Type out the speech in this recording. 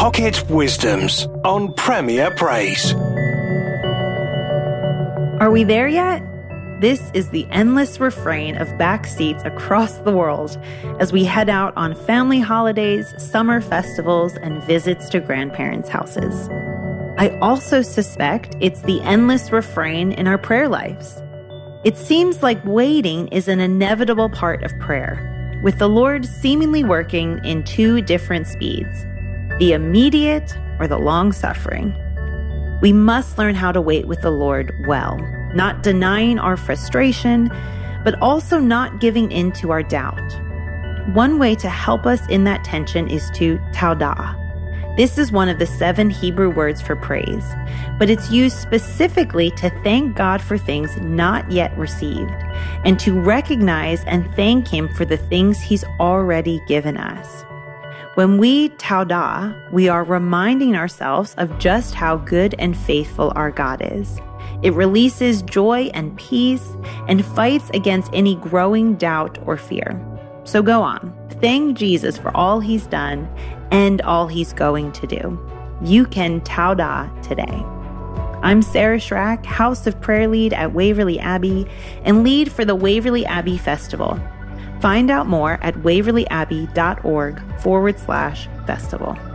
Pocket Wisdoms on Premier Praise. Are we there yet? This is the endless refrain of back seats across the world as we head out on family holidays, summer festivals, and visits to grandparents' houses. I also suspect it's the endless refrain in our prayer lives. It seems like waiting is an inevitable part of prayer, with the Lord seemingly working in two different speeds, the immediate or the long-suffering. We must learn how to wait with the Lord well, not denying our frustration, but also not giving in to our doubt. One way to help us in that tension is to taudah. This is one of the 7 Hebrew words for praise, but it's used specifically to thank God for things not yet received, and to recognize and thank Him for the things He's already given us. When we taudah, we are reminding ourselves of just how good and faithful our God is. It releases joy and peace and fights against any growing doubt or fear. So go on. Thank Jesus for all He's done and all He's going to do. You can taudah today. I'm Sarah Schrack, House of Prayer Lead at Waverly Abbey and lead for the Waverly Abbey Festival. Find out more at waverlyabbey.org/festival.